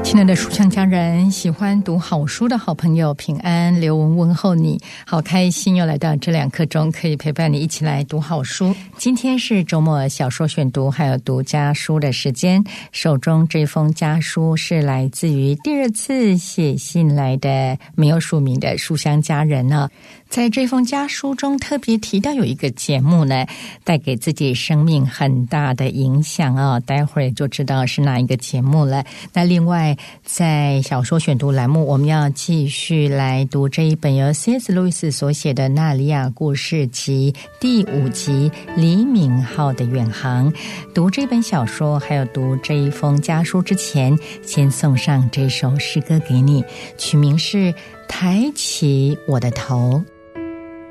亲爱的书香家人，喜欢读好书的好朋友，平安，刘文问候你，好开心又来到这2刻钟，可以陪伴你一起来读好书。今天是周末小说选读还有读家书的时间，手中这封家书是来自于第2次写信来的没有署名的书香家人呢。在这封家书中特别提到有一个节目呢，带给自己生命很大的影响啊，待会儿就知道是哪一个节目了。那另外在小说选读栏目，我们要继续来读这一本由 C.S. 路易斯所写的《纳利亚故事集》第5集李敏镐的远航。读这本小说还有读这一封家书之前，先送上这首诗歌给你，曲名是抬起我的头。